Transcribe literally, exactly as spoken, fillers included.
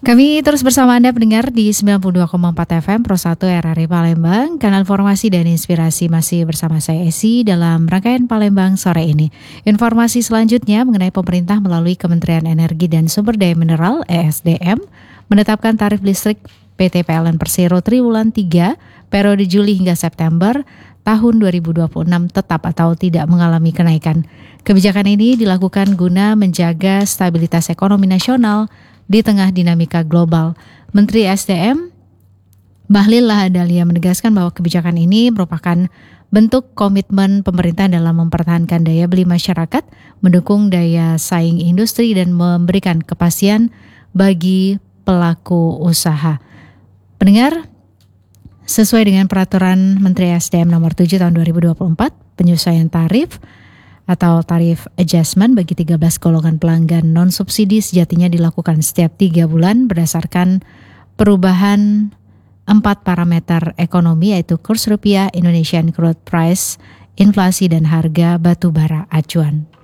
Kami terus bersama Anda pendengar di sembilan puluh dua koma empat F M Pro satu R R I Palembang. Kanal informasi dan inspirasi masih bersama saya Esi dalam rangkaian Palembang sore ini. Informasi selanjutnya mengenai pemerintah melalui Kementerian Energi dan Sumber Daya Mineral E S D M menetapkan tarif listrik P T P L N Persero triwulan tiga periode Juli hingga September tahun dua ribu dua puluh enam tetap atau tidak mengalami kenaikan. Kebijakan ini dilakukan guna menjaga stabilitas ekonomi nasional di tengah dinamika global. Menteri S D M Bahlil Lahadalia menegaskan bahwa kebijakan ini merupakan bentuk komitmen pemerintah dalam mempertahankan daya beli masyarakat, mendukung daya saing industri dan memberikan kepastian bagi pelaku usaha. Pendengar, sesuai dengan peraturan Menteri S D M nomor tujuh tahun dua ribu dua puluh empat, penyesuaian tarif atau tarif adjustment bagi tiga belas golongan pelanggan non-subsidi sejatinya dilakukan setiap tiga bulan berdasarkan perubahan empat parameter ekonomi yaitu kurs rupiah, Indonesian Crude Price, inflasi dan harga batu bara acuan.